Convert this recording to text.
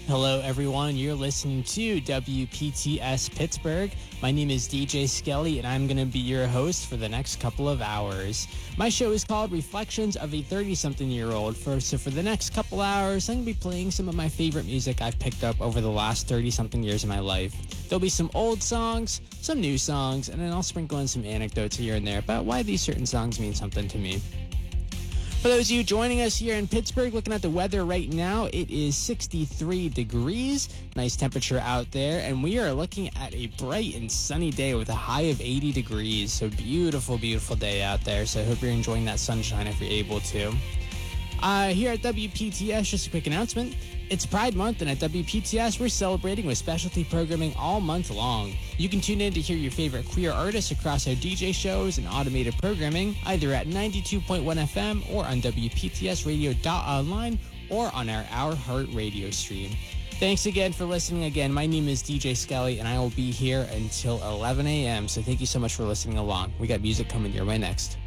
Hello, everyone. You're listening to WPTS Pittsburgh. My name is DJ Skelly, and I'm going to be your host for the next couple of hours. My show is called Reflections of a 30-something-year-old. So for the next couple hours, I'm going to be playing some of my favorite music I've picked up over the last 30-something years of my life. There'll be some old songs, some new songs, and then I'll sprinkle in some anecdotes here and there about why these certain songs mean something to me. For those of you joining us here in Pittsburgh, looking at the weather right now, it is 63 degrees. Nice temperature out there. And we are looking at a bright and sunny day with a high of 80 degrees. So beautiful, beautiful day out there. So I hope you're enjoying that sunshine if you're able to. Here at WPTS, just a quick announcement. It's Pride Month, and at WPTS, we're celebrating with specialty programming all month long. You can tune in to hear your favorite queer artists across our DJ shows and automated programming, either at 92.1 FM or on WPTSradio.online or on our Heart Radio stream. Thanks again for listening. Again, my name is DJ Skelly, and I will be here until 11 a.m., so thank you so much for listening along. We got music coming your way next.